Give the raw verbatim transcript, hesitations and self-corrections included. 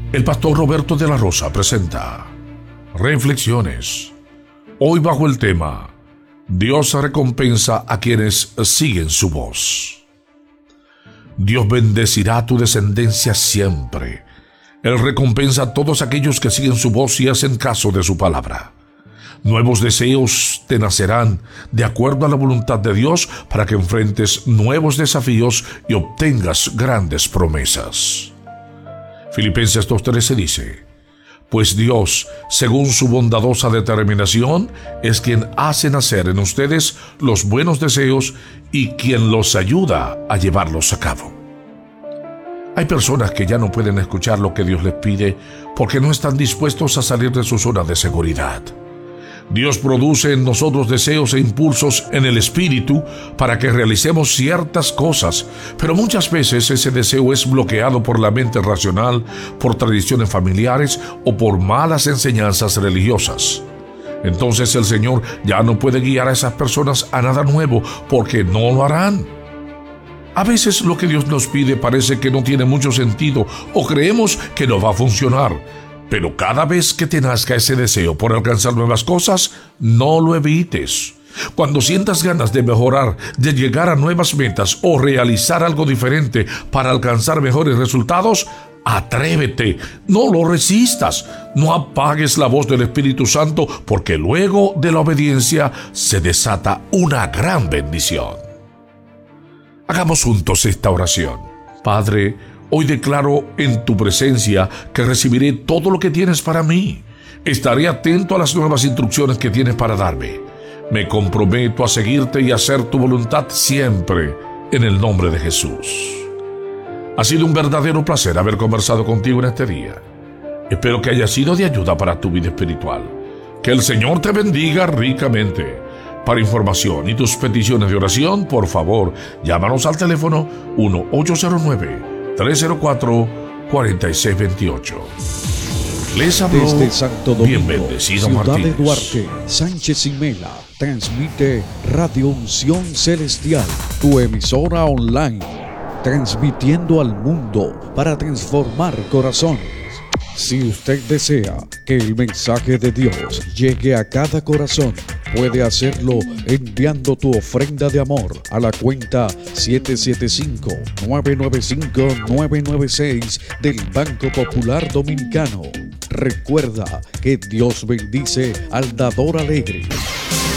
El pastor Roberto de la Rosa presenta Reflexiones. Hoy bajo el tema Dios recompensa a quienes siguen su voz. Dios bendecirá a tu descendencia siempre. Él recompensa a todos aquellos que siguen su voz y hacen caso de su palabra. Nuevos deseos te nacerán de acuerdo a la voluntad de Dios para que enfrentes nuevos desafíos y obtengas grandes promesas. Filipenses dos trece dice: Pues Dios, según su bondadosa determinación, es quien hace nacer en ustedes los buenos deseos y quien los ayuda a llevarlos a cabo. Hay personas que ya no pueden escuchar lo que Dios les pide porque no están dispuestos a salir de su zona de seguridad. Dios produce en nosotros deseos e impulsos en el espíritu para que realicemos ciertas cosas, pero muchas veces ese deseo es bloqueado por la mente racional, por tradiciones familiares o por malas enseñanzas religiosas. Entonces el Señor ya no puede guiar a esas personas a nada nuevo porque no lo harán. A veces lo que Dios nos pide parece que no tiene mucho sentido o creemos que no va a funcionar. Pero cada vez que te nazca ese deseo por alcanzar nuevas cosas, no lo evites. Cuando sientas ganas de mejorar, de llegar a nuevas metas o realizar algo diferente para alcanzar mejores resultados, atrévete, no lo resistas, no apagues la voz del Espíritu Santo, porque luego de la obediencia se desata una gran bendición. Hagamos juntos esta oración. Padre, hoy declaro en tu presencia que recibiré todo lo que tienes para mí. Estaré atento a las nuevas instrucciones que tienes para darme. Me comprometo a seguirte y a hacer tu voluntad siempre, en el nombre de Jesús. Ha sido un verdadero placer haber conversado contigo en este día. Espero que haya sido de ayuda para tu vida espiritual. Que el Señor te bendiga ricamente. Para información y tus peticiones de oración, por favor, llámanos al teléfono uno ocho cero nueve, tres cero cuatro, cuatro seis dos ocho. Les habló desde Santo Domingo, bien bendecido Ciudad Martínez. de Duarte, Sánchez y Mela, transmite Radio Unción Celestial, tu emisora online, transmitiendo al mundo para transformar corazones. Si usted desea que el mensaje de Dios llegue a cada corazón, puede hacerlo enviando tu ofrenda de amor a la cuenta siete siete cinco, nueve nueve cinco, nueve nueve seis del Banco Popular Dominicano. Recuerda que Dios bendice al dador alegre.